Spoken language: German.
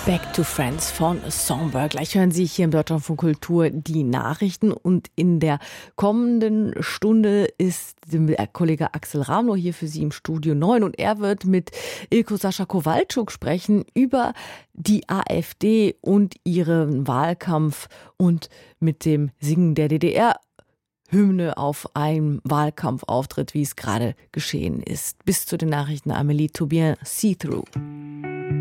Back to Friends von Songbird. Gleich hören Sie hier im Deutschlandfunk Kultur die Nachrichten und in der kommenden Stunde ist der Kollege Axel Ramlow hier für Sie im Studio 9 und er wird mit Ilko Sascha Kowalczuk sprechen über die AfD und ihren Wahlkampf und mit dem Singen der DDR-Hymne auf einem Wahlkampfauftritt, wie es gerade geschehen ist. Bis zu den Nachrichten Amélie Toubien, See Through.